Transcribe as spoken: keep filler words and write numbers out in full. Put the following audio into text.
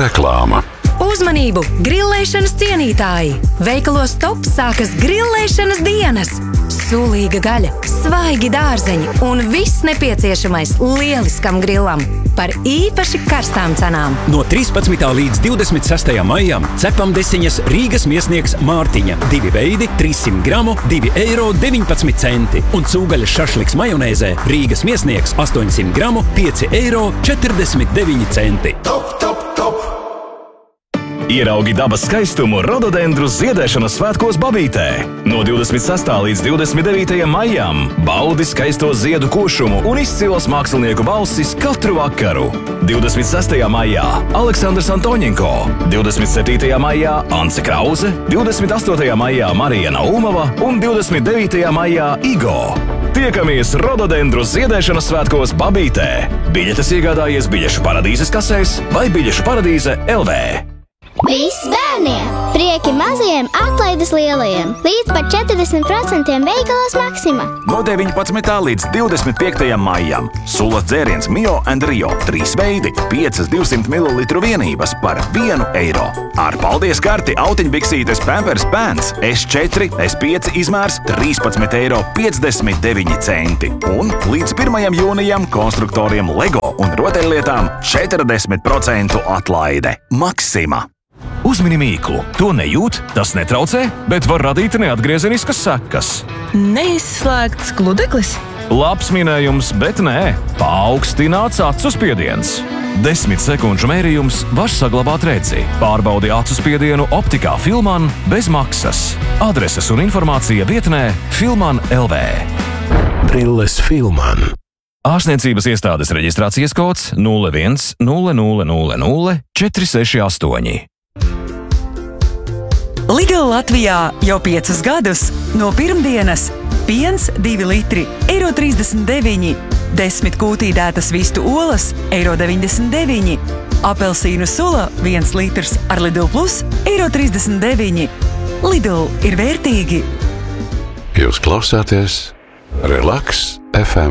Reklāma. Uzmanību! Grillēšanas cienītāji! Veikalos Top sākas grillēšanas dienas! Sulīga gaļa, svaigi dārzeņi un viss nepieciešamais lieliskam grillam par īpaši karstām cenām. No trīspadsmitā līdz divdesmit sestajam maijam cepam desiņas Rīgas miesnieks Mārtiņa. Divi veidi, trīssimt gramu, divi eiro deviņpadsmit centi. Un cūgaļas šašliks majonēzē Rīgas miesnieks astoņsimt gramu, pieci eiro četrdesmit deviņi centi. Top, top, top! Ieraugi dabas skaistumu rododendru ziedēšanas svētkos Babītē. No divdesmit sestā līdz divdesmit devītajam maijam baudi skaisto ziedu košumu un izcilas mākslinieku balsis katru vakaru. divdesmit sestajā maijā Aleksandrs Antoņenko, divdesmit septītajā maijā Ance Krause, divdesmit astotajā maijā Marija Naumova un divdesmit devītajā maijā Igo. Tiekamies rododendru ziedēšanas svētkos Babītē. Biļetes iegādājies biļešu paradīzes kasēs vai biļešu paradīze L V. Viss bērniem! Prieki mazajiem, atlaides lielajiem! Līdz pat četrdesmit procentiem veikalos Maxima! No deviņpadsmitā līdz divdesmit piektajam maijam sulas dzēriens Mio and Rio. Trīs veidi, piecas divsimt mililitru vienības par vienu eiro. Ar paldies karti autiņbiksītes Pampers Pants S četri, S pieci izmērs trīspadsmit eiro piecdesmit deviņi centi. Un līdz pirmajam jūnijam konstruktoriem Lego un rotaļlietām četrdesmit procentu atlaide. Maxima! Uzmini mīklu. To nejūt, tas netraucē, bet var radīt neatgriezeniskas sekas. Neizslēgts gludeklis? Labs minējums, bet nē. Paaugstināts acu spiediens. Desmit sekundžu mērījums var saglabāt redzi. Pārbaudi acu spiedienu optikā Filman bez maksas. Adreses un informācija vietnē Filman L V. Brilles Filman. Ārstniecības iestādes reģistrācijas kods nulle viens nulle nulle nulle nulle četri seši astoņi. Lidl Latvijā jau piecus gadus. No pirmdienas piens divi litri, eiro trīsdesmit deviņi, desmit kūtīdētas vistu olas, eiro deviņdesmit deviņi, apelsīnu sula viens litrs ar Lidl Plus, eiro trīsdesmit deviņi. Lidl ir vērtīgi. Jūs klausāties Relaks F M.